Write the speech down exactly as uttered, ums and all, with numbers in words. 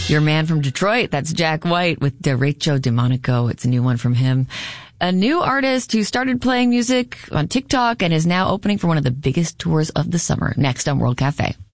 Your man from Detroit, that's Jack White with Derecho de Monaco. It's a new one from him. A new artist who started playing music on TikTok and is now opening for one of the biggest tours of the summer. Next on World Cafe.